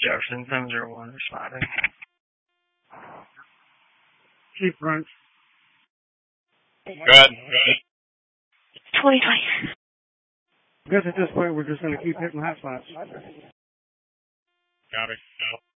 Jefferson 701 responding. Chief Brunch. Good. 2020. I guess at this point we're just going to keep hitting hotspots. Copy.